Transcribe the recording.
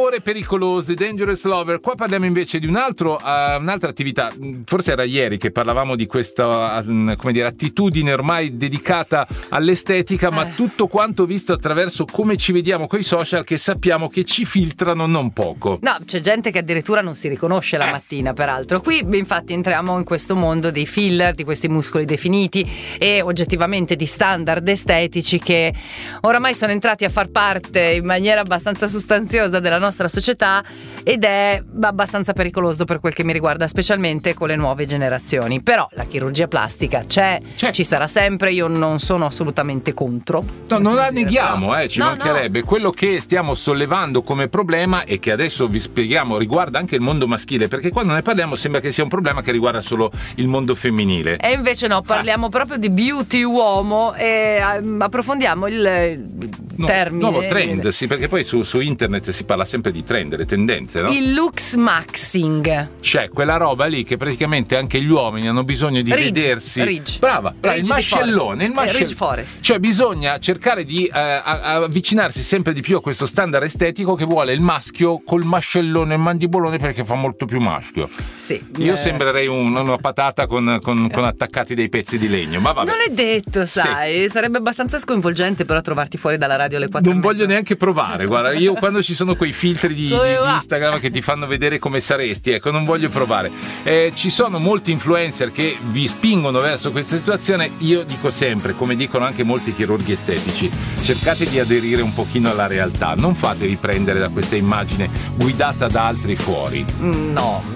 Amore pericoloso, Dangerous Lover. Qua parliamo invece di un'altra attività. Forse era ieri che parlavamo di questa, come dire, attitudine ormai dedicata all'estetica, ma tutto quanto visto attraverso come ci vediamo coi social, che sappiamo che ci filtrano non poco. No, c'è gente che addirittura non si riconosce la mattina, peraltro. Qui infatti entriamo in questo mondo dei filler, di questi muscoli definiti e oggettivamente di standard estetici che oramai sono entrati a far parte in maniera abbastanza sostanziosa della nostra società, ed è abbastanza pericoloso per quel che mi riguarda, specialmente con le nuove generazioni. Però la chirurgia plastica c'è. Ci sarà sempre, io non sono assolutamente contro. No, non la neghiamo, ci mancherebbe. Quello che stiamo sollevando come problema e che adesso vi spieghiamo riguarda anche il mondo maschile, perché quando ne parliamo sembra che sia un problema che riguarda solo il mondo femminile. E invece no, parliamo proprio di beauty uomo e approfondiamo il termine. Nuovo trend, sì, perché poi su internet si parla sempre di trend, le tendenze, no? Il looks maxing. C'è quella roba lì che praticamente anche gli uomini hanno bisogno di vedersi. Brava, il mascellone, Ridge Forest. Cioè bisogna cercare di avvicinarsi sempre di più a questo standard estetico che vuole il maschio col mascellone e mandibolone, perché fa molto più maschio. Sì. Io sembrerei una patata con attaccati dei pezzi di legno, ma vabbè. Non è detto, sai, sì. Sarebbe abbastanza scoinvolgente però trovarti fuori dalla radio alle 4. Non voglio neanche provare, guarda, io quando ci sono quei filtri di Instagram che ti fanno vedere come saresti, ecco, non voglio provare. Ci sono molti influencer che vi spingono verso questa situazione. Io dico sempre, come dicono anche molti chirurghi estetici, cercate di aderire un pochino alla realtà, non fatevi prendere da questa immagine guidata da altri fuori. No,